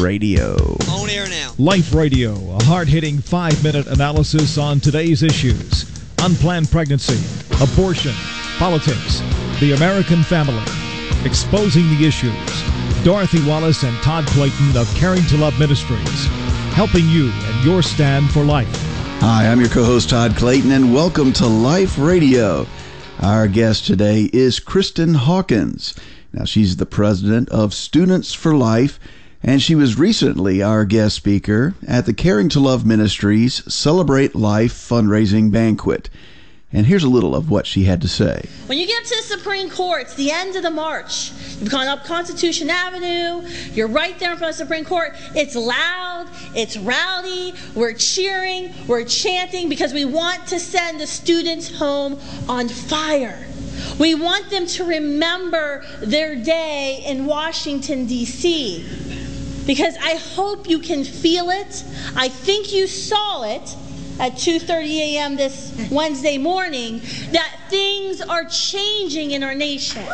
Radio. On air now. Life Radio, a hard-hitting 5-minute analysis on today's issues. Unplanned pregnancy, abortion, politics, the American family. Exposing the issues. Dorothy Wallace and Todd Clayton of Caring to Love Ministries. Helping you in your stand for life. Hi, I'm your co-host Todd Clayton, and welcome to Life Radio. Our guest today is Kristen Hawkins. Now, she's the president of Students for Life, and she was recently our guest speaker at the Caring to Love Ministries Celebrate Life fundraising banquet. And here's a little of what she had to say. When you get to the Supreme Court, it's the end of the march. You've gone up Constitution Avenue. You're right there in front of the Supreme Court. It's loud. It's rowdy. We're cheering. We're chanting because we want to send the students home on fire. We want them to remember their day in Washington, D.C. Because I hope you can feel it. I think you saw it at 2:30 a.m. this Wednesday morning, that things are changing in our nation.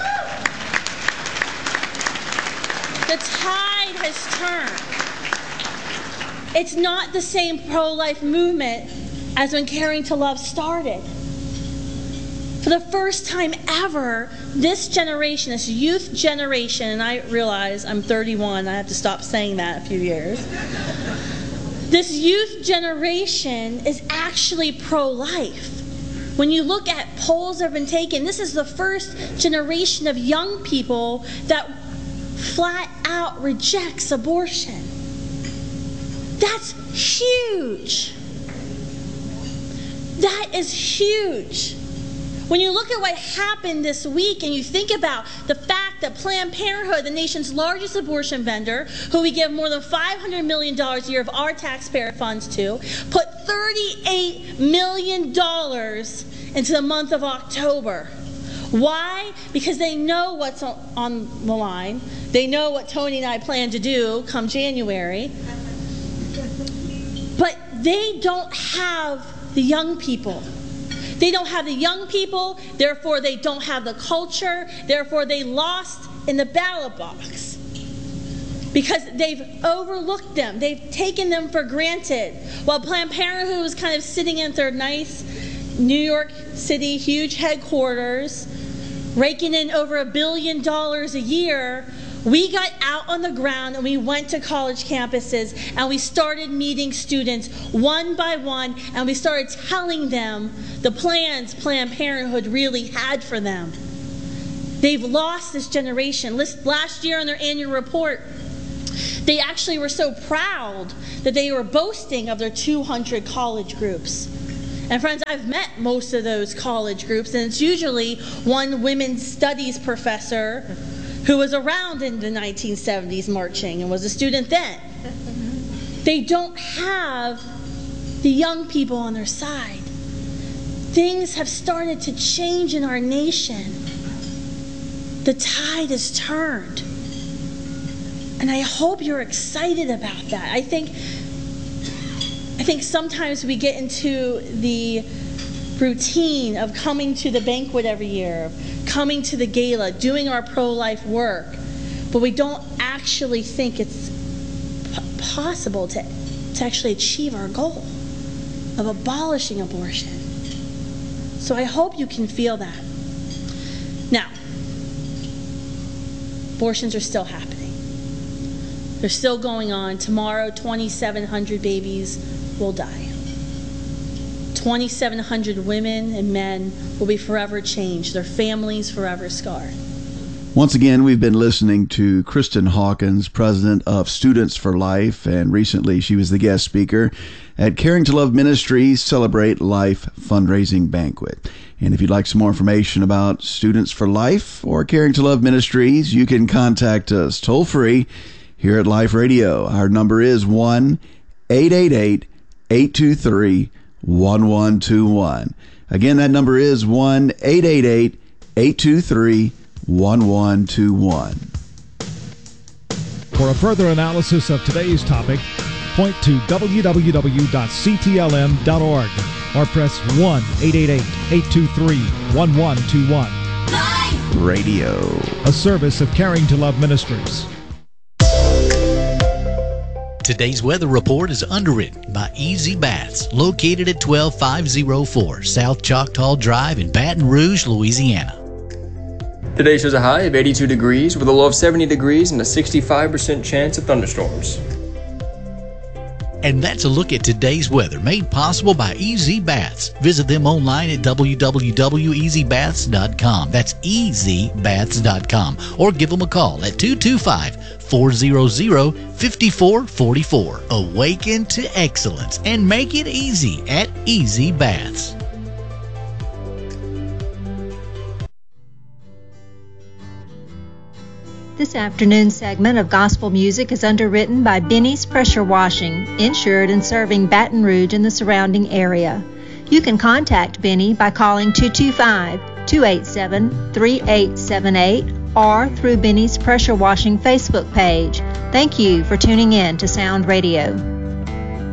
The tide has turned. It's not the same pro-life movement as when Caring to Love started. For the first time ever, this generation, this youth generation, and I realize I'm 31, I have to stop saying that a few years. This youth generation is actually pro-life. When you look at polls that have been taken, this is the first generation of young people that flat out rejects abortion. That's huge. That is huge. When you look at what happened this week and you think about the fact that Planned Parenthood, the nation's largest abortion vendor, who we give more than $500 million a year of our taxpayer funds to, put $38 million into the month of October. Why? Because they know what's on the line. They know what Tony and I plan to do come January. But they don't have the young people. They don't have the young people, therefore they don't have the culture, therefore they lost in the ballot box. Because they've overlooked them, they've taken them for granted. While Planned Parenthood was kind of sitting in their nice New York City huge headquarters, raking in over $1 billion a year, we got out on the ground and we went to college campuses and we started meeting students one by one and we started telling them the plans Planned Parenthood really had for them. They've lost this generation. Last year in their annual report, they actually were so proud that they were boasting of their 200 college groups. And friends, I've met most of those college groups, and it's usually one women's studies professor who was around in the 1970s marching and was a student then. They don't have the young people on their side. Things have started to change in our nation. The tide has turned. And I hope you're excited about that. I think sometimes we get into the routine of coming to the banquet every year, of coming to the gala, doing our pro-life work, but we don't actually think it's possible to actually achieve our goal of abolishing abortion. So I hope you can feel that. Now, abortions are still happening. They're still going on. Tomorrow, 2,700 babies will die. 2,700 women and men will be forever changed, their families forever scarred. Once again, we've been listening to Kristen Hawkins, president of Students for Life, and recently she was the guest speaker at Caring to Love Ministries Celebrate Life fundraising banquet. And if you'd like some more information about Students for Life or Caring to Love Ministries, you can contact us toll-free here at Life Radio. Our number is 1-888-823-1121. Again, that number is 1-888-823-1121. For a further analysis of today's topic, point to www.ctlm.org or press 1-888-823-1121. Radio, a service of Caring to Love Ministries. Today's weather report is underwritten by Easy Baths, located at 12504 South Choctaw Drive in Baton Rouge, Louisiana. Today shows a high of 82 degrees with a low of 70 degrees and a 65% chance of thunderstorms. And that's a look at today's weather, made possible by Easy Baths. Visit them online at www.easybaths.com. That's easybaths.com. Or give them a call at 225-400-5444. Awaken to excellence and make it easy at Easy Baths. This afternoon's segment of gospel music is underwritten by Benny's Pressure Washing, insured and serving Baton Rouge and the surrounding area. You can contact Benny by calling 225-287-3878 or through Benny's Pressure Washing Facebook page. Thank you for tuning in to Sound Radio.